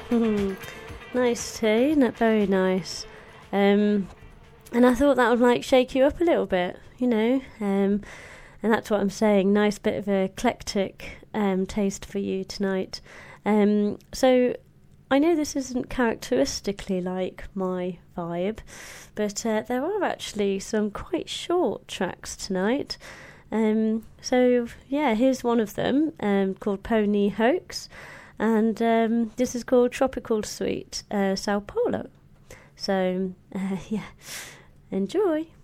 Nice tea, isn't it? Very nice. And I thought that would like shake you up a little bit, and that's what I'm saying. Nice bit of a eclectic taste for you tonight. So I know this isn't characteristically like my vibe, but there are actually some quite short tracks tonight. So yeah, here's one of them called Pony Hoax, and this is called Tropical Suite Sao Paulo. So yeah, enjoy.